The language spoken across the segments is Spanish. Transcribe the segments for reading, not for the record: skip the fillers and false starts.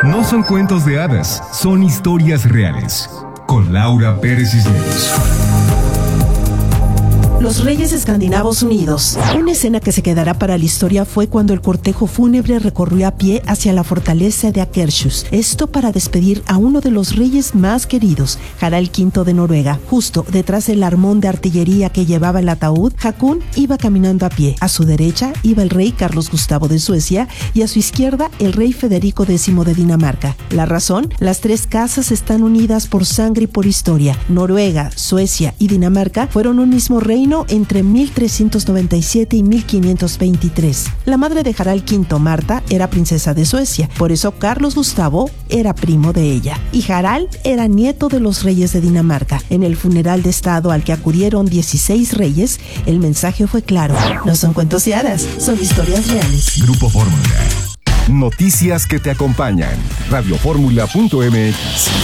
No son cuentos de hadas, son historias reales. Con Laura Pérez Cisneros. Los Reyes Escandinavos Unidos. Una escena que se quedará para la historia fue cuando el cortejo fúnebre recorrió a pie hacia la fortaleza de Akershus. Esto para despedir a uno de los reyes más queridos, Harald V de Noruega. Justo detrás del armón de artillería que llevaba el ataúd, Hakon iba caminando a pie. A su derecha iba el rey Carlos Gustavo de Suecia y a su izquierda el rey Federico X de Dinamarca. La razón: las tres casas están unidas por sangre y por historia. Noruega, Suecia y Dinamarca fueron un mismo reino entre 1397 y 1523. La madre de Harald V, Marta, era princesa de Suecia, por eso Carlos Gustavo era primo de ella, y Harald era nieto de los reyes de Dinamarca. En el funeral de estado al que acudieron 16 reyes, el mensaje fue claro: no son cuentos de hadas, son historias reales. Grupo Fórmula. Noticias que te acompañan. Radioformula.mx.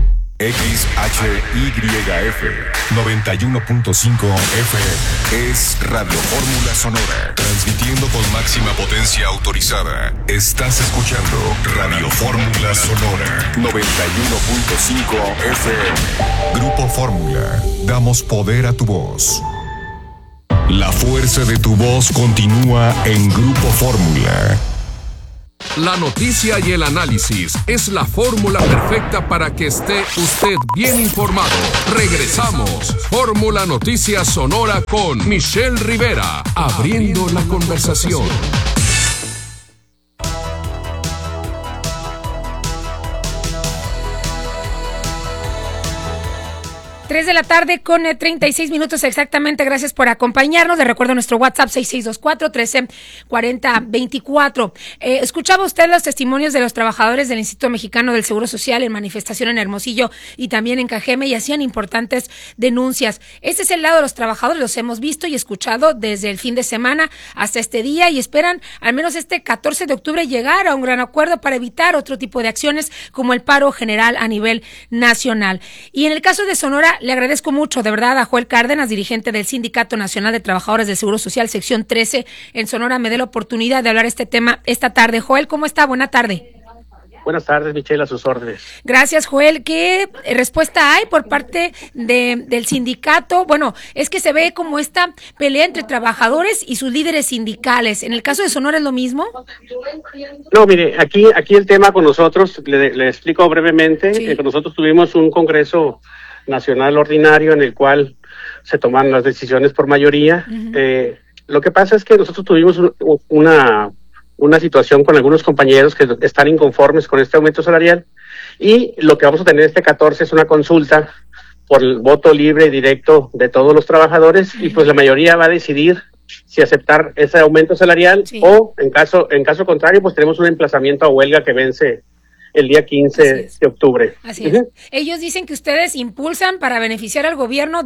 XHYF 91.5 FM es Radio Fórmula Sonora, transmitiendo con máxima potencia autorizada. Estás escuchando Radio Fórmula Sonora 91.5 FM. Grupo Fórmula, damos poder a tu voz. La fuerza de tu voz continúa en Grupo Fórmula. La noticia y el análisis es la fórmula perfecta para que esté usted bien informado. Regresamos. Fórmula Noticias Sonora con Michelle Rivera, abriendo la conversación. 3 de la tarde con 36 minutos exactamente. Gracias por acompañarnos. Les recuerdo nuestro WhatsApp 6624-1340-24. Escuchaba usted los testimonios de los trabajadores del Instituto Mexicano del Seguro Social en manifestación en Hermosillo y también en Cajeme, y hacían importantes denuncias. Este es el lado de los trabajadores, los hemos visto y escuchado desde el fin de semana hasta este día, y esperan al menos este 14 de octubre llegar a un gran acuerdo para evitar otro tipo de acciones como el paro general a nivel nacional. Y en el caso de Sonora, le agradezco mucho, de verdad, a Joel Cárdenas, dirigente del Sindicato Nacional de Trabajadores del Seguro Social, sección 13, en Sonora, me dé la oportunidad de hablar este tema esta tarde. Joel, ¿cómo está? Buena tarde. Buenas tardes, Michelle, a sus órdenes. Gracias, Joel. ¿Qué respuesta hay por parte del sindicato? Bueno, es que se ve como esta pelea entre trabajadores y sus líderes sindicales. ¿En el caso de Sonora es lo mismo? No, mire, aquí el tema con nosotros, le explico brevemente, sí. Con nosotros tuvimos un congreso nacional ordinario en el cual se toman las decisiones por mayoría. Uh-huh. Lo que pasa es que nosotros tuvimos una situación con algunos compañeros que están inconformes con este aumento salarial, y lo que vamos a tener este 14 es una consulta por el voto libre y directo de todos los trabajadores, y pues la mayoría va a decidir si aceptar ese aumento salarial, sí, o en caso contrario pues tenemos un emplazamiento a huelga que vence el día 15 de octubre. Así es. Uh-huh. Ellos dicen que ustedes impulsan para beneficiar al gobierno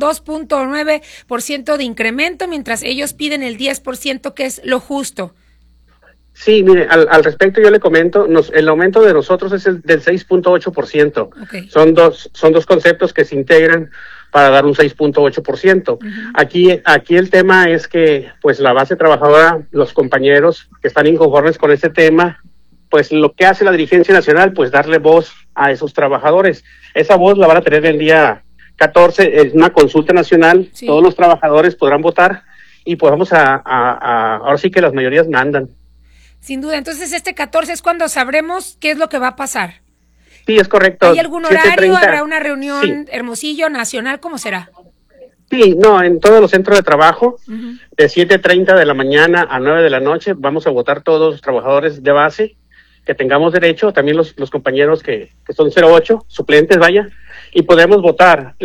2.9% de incremento, mientras ellos piden el 10%, que es lo justo. Sí, mire, al respecto yo le comento, el aumento de nosotros es el del 6.8%. Okay. Son dos conceptos que se integran para dar un 6.8%. Uh-huh. Aquí el tema es que pues la base trabajadora, los compañeros que están inconformes con este tema, pues lo que hace la dirigencia nacional, pues darle voz a esos trabajadores. Esa voz la van a tener el día 14, es una consulta nacional, sí, todos los trabajadores podrán votar, y pues vamos ahora sí que las mayorías mandan. Sin duda, entonces este 14 es cuando sabremos qué es lo que va a pasar. Sí, es correcto. ¿Hay algún horario? 7:30. ¿Habrá una reunión, sí, Hermosillo, nacional? ¿Cómo será? Sí, no, en todos los centros de trabajo, uh-huh, de 7:30 de la mañana a 9 de la noche, vamos a votar todos los trabajadores de base que tengamos derecho, también los compañeros que son 08, suplentes, vaya, y podemos votar.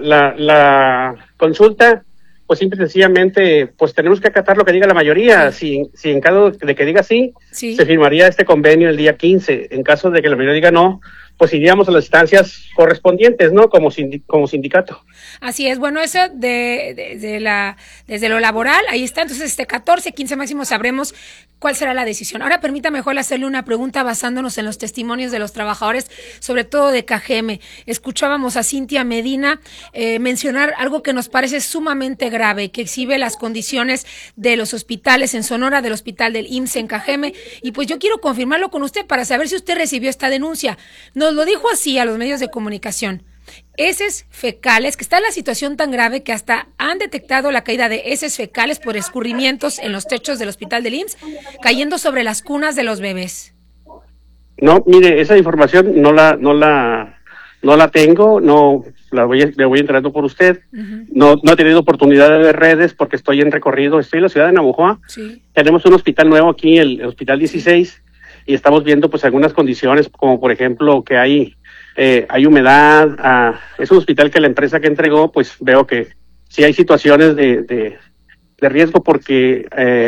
La consulta, pues simple y sencillamente, pues tenemos que acatar lo que diga la mayoría. Si en caso de que diga sí, se firmaría este convenio el día 15. En caso de que la mayoría diga no, pues iríamos a las instancias correspondientes, ¿no? Como sindicato. Así es, bueno, eso desde lo laboral, ahí está, entonces 14, 15 máximo sabremos cuál será la decisión. Ahora permítame, Joel, hacerle una pregunta basándonos en los testimonios de los trabajadores, sobre todo de Cajeme. Escuchábamos a Cintia Medina mencionar algo que nos parece sumamente grave, que exhibe las condiciones de los hospitales en Sonora, del hospital del IMSS en Cajeme, y pues yo quiero confirmarlo con usted para saber si usted recibió esta denuncia. Nos lo dijo así a los medios de comunicación. Heces fecales, que está la situación tan grave que hasta han detectado la caída de heces fecales por escurrimientos en los techos del hospital del IMSS, cayendo sobre las cunas de los bebés. No, mire, esa información no la tengo, no me voy enterando por usted. Uh-huh. No he tenido oportunidad de ver redes porque estoy en recorrido, estoy en la ciudad de Navojoa. Sí. Tenemos un hospital nuevo aquí, el Hospital 16, y estamos viendo pues algunas condiciones, como por ejemplo que hay humedad. Es un hospital que la empresa que entregó, pues veo que sí hay situaciones de riesgo porque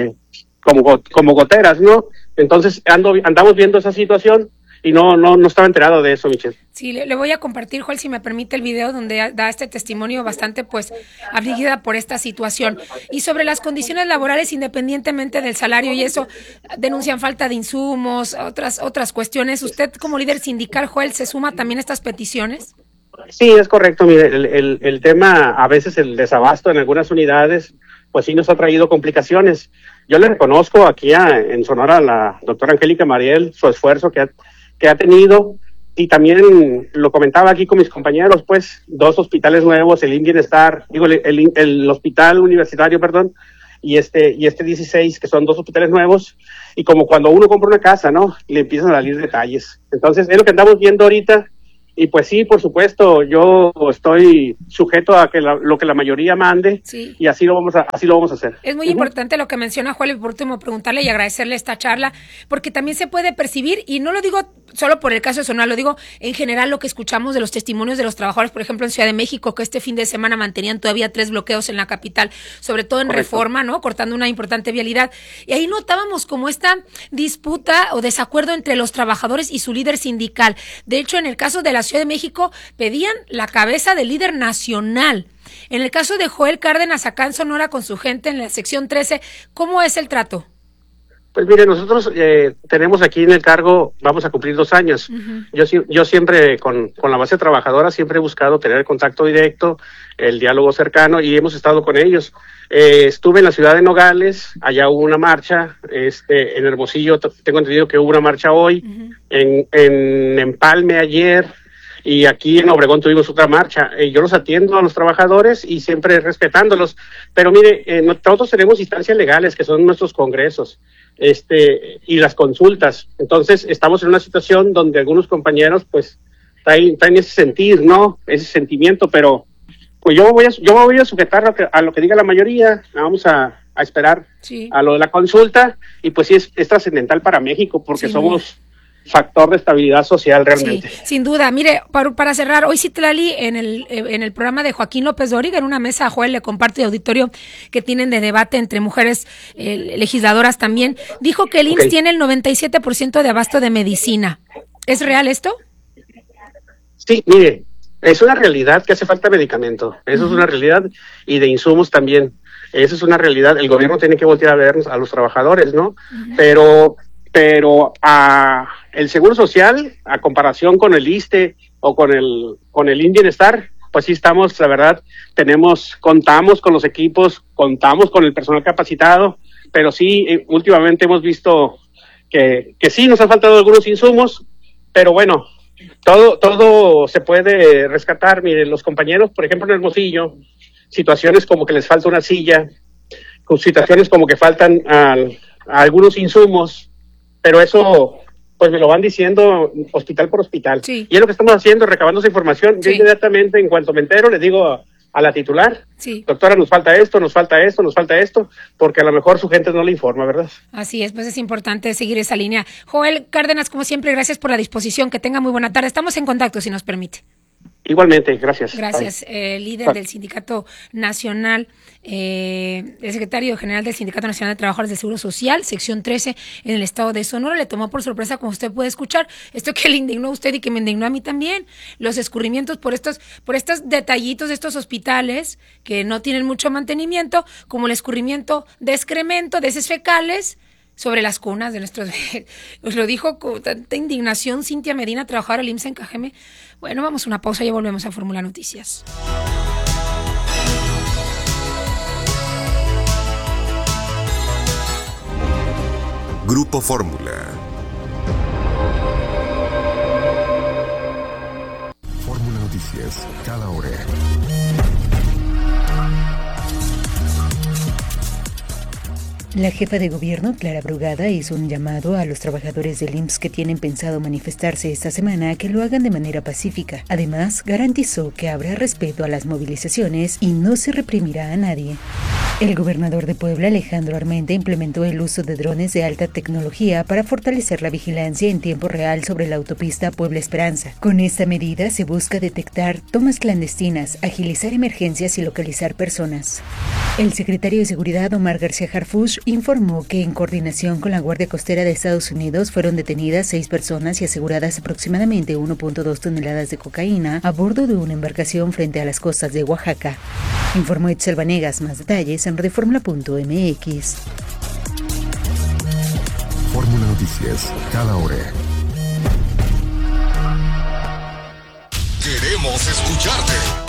como goteras, ¿no? Entonces andamos viendo esa situación y no estaba enterado de eso, Michelle. Sí, le voy a compartir, Joel, si me permite, el video donde da este testimonio bastante, pues, afligida por esta situación. Y sobre las condiciones laborales, independientemente del salario y eso, denuncian falta de insumos, otras cuestiones. ¿Usted, como líder sindical, Joel, se suma también a estas peticiones? Sí, es correcto. Mire, el tema, a veces el desabasto en algunas unidades, pues sí nos ha traído complicaciones. Yo le reconozco aquí en Sonora a la doctora Angélica Mariel su esfuerzo que ha tenido, y también lo comentaba aquí con mis compañeros, pues 2 hospitales nuevos, el Bienestar, el hospital universitario, y este 16, que son 2 hospitales nuevos, y como cuando uno compra una casa, ¿no? Le empiezan a salir detalles. Entonces, es lo que andamos viendo ahorita, y pues sí, por supuesto, yo estoy sujeto a que lo que la mayoría mande, sí, y así lo vamos a hacer. Es muy importante lo que menciona Joel, y por último preguntarle y agradecerle esta charla, porque también se puede percibir, y no lo digo solo por el caso de Sonora, lo digo en general lo que escuchamos de los testimonios de los trabajadores, por ejemplo en Ciudad de México, que este fin de semana mantenían todavía 3 bloqueos en la capital, sobre todo en Correcto. Reforma, ¿no? Cortando una importante vialidad, y ahí notábamos como esta disputa o desacuerdo entre los trabajadores y su líder sindical. De hecho, en el caso de la Ciudad de México pedían la cabeza del líder nacional. En el caso de Joel Cárdenas, acá en Sonora con su gente en la sección 13, ¿cómo es el trato? Pues mire, nosotros tenemos aquí en el cargo, vamos a cumplir 2 años. Uh-huh. Yo siempre, con la base trabajadora, siempre he buscado tener el contacto directo, el diálogo cercano, y hemos estado con ellos. Estuve en la ciudad de Nogales, allá hubo una marcha, en Hermosillo tengo entendido que hubo una marcha hoy, uh-huh. en Empalme ayer, y aquí en Obregón tuvimos otra marcha. Yo los atiendo a los trabajadores y siempre respetándolos, pero mire, nosotros tenemos instancias legales que son nuestros congresos, y las consultas. Entonces estamos en una situación donde algunos compañeros pues traen ese sentir, ¿no? Ese sentimiento, pero pues yo me voy a sujetar a lo que diga la mayoría. Vamos a esperar sí. a lo de la consulta, y pues sí es trascendental para México porque sí, somos factor de estabilidad social realmente. Sí, sin duda. Mire, para cerrar, hoy Citlali en el programa de Joaquín López Dóriga, en una mesa, Joel, le comparto de auditorio que tienen de debate entre mujeres legisladoras también, dijo que el IMSS tiene el 97% de abasto de medicina. ¿Es real esto? Sí, mire, es una realidad que hace falta medicamento. Eso uh-huh. es una realidad, y de insumos también. Eso es una realidad. El gobierno tiene que voltear a ver a los trabajadores, ¿no? Uh-huh. Pero el Seguro Social, a comparación con el ISSSTE o con el Bienestar, pues sí estamos, la verdad, contamos con los equipos, contamos con el personal capacitado, pero sí, últimamente hemos visto que sí nos han faltado algunos insumos, pero bueno, todo se puede rescatar. Miren, los compañeros, por ejemplo, en Hermosillo, situaciones como que les falta una silla, con situaciones como que faltan algunos insumos, pero eso pues me lo van diciendo hospital por hospital. Sí. Y es lo que estamos haciendo, recabando esa información. Sí. Yo inmediatamente, en cuanto me entero, le digo a la titular, sí. doctora, nos falta esto, porque a lo mejor su gente no le informa, ¿verdad? Así es, pues es importante seguir esa línea. Joel Cárdenas, como siempre, gracias por la disposición, que tenga muy buena tarde. Estamos en contacto, si nos permite. Igualmente, gracias. Gracias, líder del Sindicato Nacional, el secretario general del Sindicato Nacional de Trabajadores del Seguro Social, sección 13 en el estado de Sonora. Le tomó por sorpresa, como usted puede escuchar, esto que le indignó a usted y que me indignó a mí también, los escurrimientos por estos detallitos de estos hospitales que no tienen mucho mantenimiento, como el escurrimiento de excremento, de heces fecales, sobre las cunas de nuestros bebés. Nos lo dijo con tanta indignación Cintia Medina, trabajadora del IMSS en Cajeme. Bueno, vamos a una pausa y ya volvemos a Fórmula Noticias. Grupo Fórmula. Fórmula Noticias, cada hora. La jefa de gobierno, Clara Brugada, hizo un llamado a los trabajadores del IMSS que tienen pensado manifestarse esta semana a que lo hagan de manera pacífica. Además, garantizó que habrá respeto a las movilizaciones y no se reprimirá a nadie. El gobernador de Puebla, Alejandro Armenta, implementó el uso de drones de alta tecnología para fortalecer la vigilancia en tiempo real sobre la autopista Puebla-Esperanza. Con esta medida se busca detectar tomas clandestinas, agilizar emergencias y localizar personas. El secretario de Seguridad, Omar García Harfuch, informó que en coordinación con la Guardia Costera de Estados Unidos fueron detenidas 6 personas y aseguradas aproximadamente 1.2 toneladas de cocaína a bordo de una embarcación frente a las costas de Oaxaca. Informó Itzel Vanegas. Más detalles en radioformula.mx. Fórmula Noticias, cada hora. Queremos escucharte.